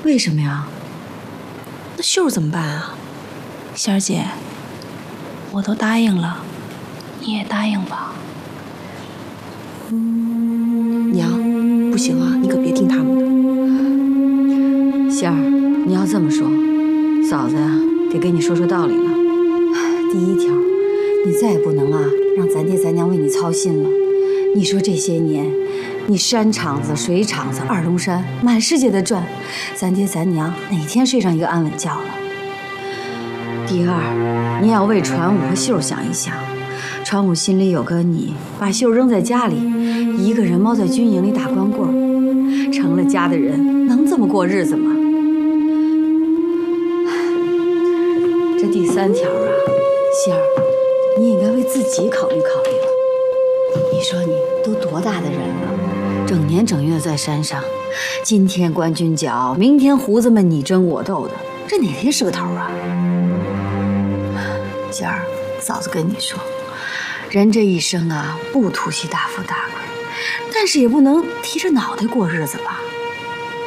为什么呀？ 那秀儿怎么办啊？仙儿姐，我都答应了，你也答应吧。 娘，不行啊，你可别听他们的。仙儿，你要这么说，嫂子呀，得给你说说道理了。第一条，你再也不能啊让咱爹咱娘为你操心了。你说这些年，你山场子、水场子、二龙山，满世界的转，咱爹咱娘哪天睡上一个安稳觉了？第二，你要为传武和秀想一想。传武心里有个你，把秀扔在家里，一个人猫在军营里打光棍，成了家的人，能这么过日子吗？这第三条啊，仙儿，你应该为自己考虑考虑了。你说你都多大的人了，整年整月在山上，今天关军角，明天胡子们你争我斗的，这哪天是个头啊？仙儿，嫂子跟你说，人这一生啊，不图些大富大贵，但是也不能提着脑袋过日子吧。